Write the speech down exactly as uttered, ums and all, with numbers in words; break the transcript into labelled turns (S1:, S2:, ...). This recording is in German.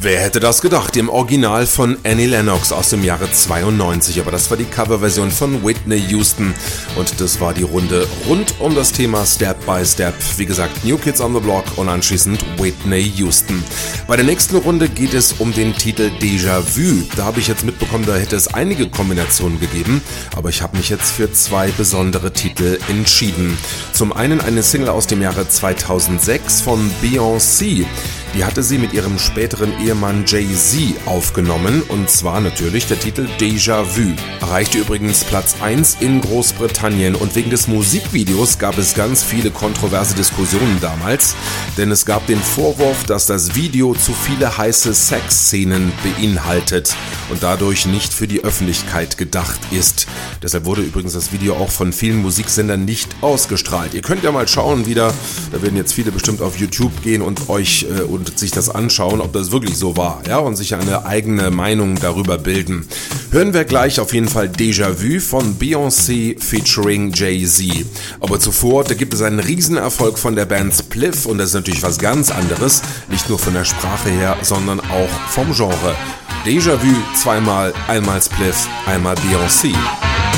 S1: Wer hätte das gedacht? Im Original von Annie Lennox aus dem Jahre zweiundneunzig, aber das war die Coverversion von Whitney Houston und das war die Runde rund um das Thema Step by Step. Wie gesagt, New Kids on the Block und anschließend Whitney Houston. Bei der nächsten Runde geht es um den Titel Déjà Vu. Da habe ich jetzt mitbekommen, da hätte es einige Kombinationen gegeben, aber ich habe mich jetzt für zwei besondere Titel entschieden. Zum einen eine Single aus dem Jahre zweitausendsechs von Beyoncé. Die hatte sie mit ihrem späteren Ehemann Jay-Z aufgenommen und zwar natürlich der Titel Déjà Vu. Erreichte übrigens Platz eins in Großbritannien und wegen des Musikvideos gab es ganz viele kontroverse Diskussionen damals, denn es gab den Vorwurf, dass das Video zu viele heiße Sexszenen beinhaltet und dadurch nicht für die Öffentlichkeit gedacht ist. Deshalb wurde übrigens das Video auch von vielen Musiksendern nicht ausgestrahlt. Ihr könnt ja mal schauen wieder, da werden jetzt viele bestimmt auf YouTube gehen und euch äh, und sich das anschauen, ob das wirklich so war, ja, und sich eine eigene Meinung darüber bilden. Hören wir gleich auf jeden Fall Déjà Vu von Beyoncé featuring Jay-Z. Aber zuvor, da gibt es einen Riesenerfolg von der Band Spliff und das ist natürlich was ganz anderes, nicht nur von der Sprache her, sondern auch vom Genre. Déjà Vu zweimal, einmal Spliff, einmal Beyoncé.